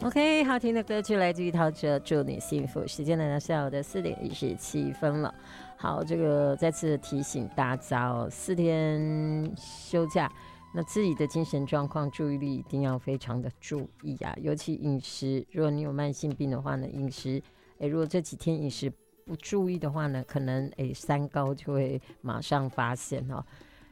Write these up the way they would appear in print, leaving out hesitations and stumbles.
OK， 好听的歌曲来自于陶喆，祝你幸福。时间来到下午的4点17分了。好，这个再次提醒大家哦，4天休假，那自己的精神状况、注意力一定要非常的注意啊，尤其饮食。如果你有慢性病的话呢，饮食，如果这几天饮食不注意的话呢，可能三高就会马上发现哦。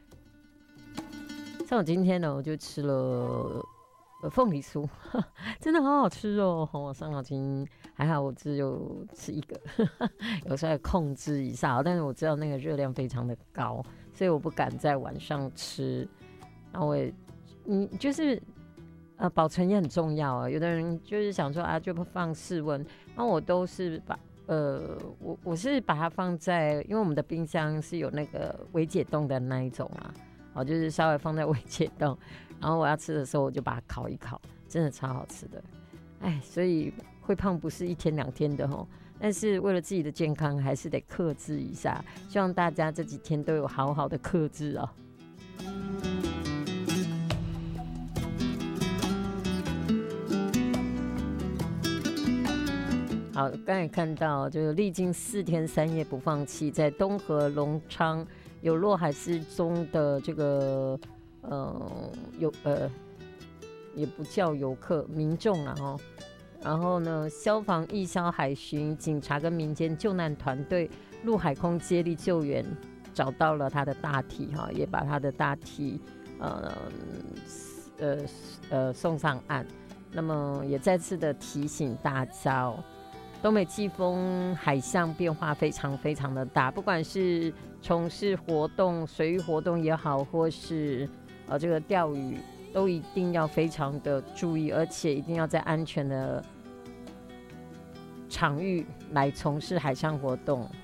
像我今天呢，我就吃了凤梨酥，真的好好吃哦，我伤脑筋，还好我只有吃一个，有时候要控制一下，但是我知道那个热量非常的高，所以我不敢在晚上吃。然后就是保存也很重要啊。有的人就是想说啊，就不放室温，然后我都是把我是把它放在，因为我们的冰箱是有那个微解冻的那一种啊，就是稍微放在微解冻。然后我要吃的时候，我就把它烤一烤，真的超好吃的。所以会胖不是1天2天的吼，但是为了自己的健康，还是得克制一下。希望大家这几天都有好好的克制哦。好，刚才看到，就是历经4天3夜不放弃，在东河隆昌有落海失踪的这个也不叫游客，民众啦齁。然后呢，消防、义消、海巡、警察跟民间救难团队陆海空接力救援，找到了他的大体哈，也把他的大体送上岸。那么也再次的提醒大家哦，东北季风海象变化非常非常的大，不管是从事活动、水域活动也好，或是这个钓鱼，都一定要非常的注意，而且一定要在安全的场域来从事海上活动。